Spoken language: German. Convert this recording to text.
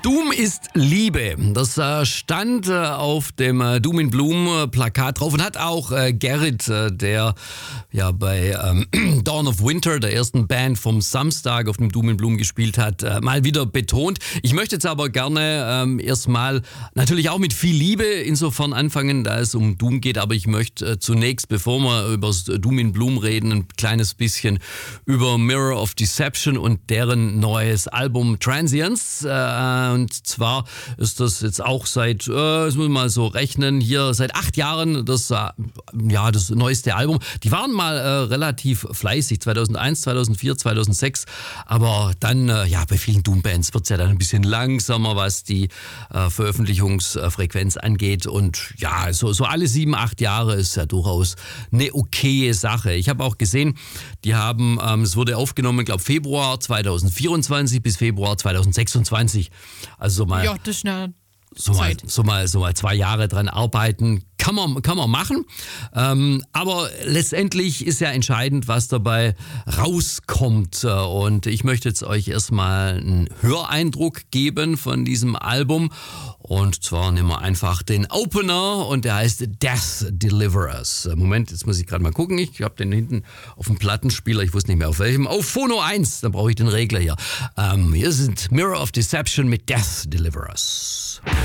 Doom ist Liebe. Das stand auf dem Doom in Bloom Plakat drauf und hat auch Gerrit, der ja bei Dawn of Winter, der ersten Band vom Samstag auf dem Doom in Bloom gespielt hat, mal wieder betont. Ich möchte jetzt aber gerne erstmal natürlich auch mit viel Liebe insofern anfangen, da es um Doom geht, aber ich möchte zunächst, bevor wir über das Doom in Bloom reden, ein kleines bisschen über Mirror of Deception und deren neues Album Transience. Und zwar ist das jetzt auch seit, das muss man mal so rechnen, hier seit 8 Jahren das neueste Album. Die waren mal relativ fleißig, 2001, 2004, 2006, aber dann, bei vielen Doom-Bands wird es ja dann ein bisschen langsamer, was die Veröffentlichungsfrequenz angeht. Und ja, so alle 7, 8 Jahre ist ja durchaus eine okaye Sache. Ich habe auch gesehen, die haben, es wurde aufgenommen, glaube Februar 2024 bis Februar 2026. Also mal, ja, das ist eine Zeit. So mal 2 Jahre dran arbeiten, kann man machen. Aber letztendlich ist ja entscheidend, was dabei rauskommt. Und ich möchte jetzt euch erstmal einen Höreindruck geben von diesem Album. Und zwar nehmen wir einfach den Opener und der heißt Death Deliverers. Moment, jetzt muss ich gerade mal gucken. Ich habe den hinten auf dem Plattenspieler, ich wusste nicht mehr auf welchem. Auf Phono 1, dann brauche ich den Regler hier. Hier sind Mirror of Deception mit Death Deliverers.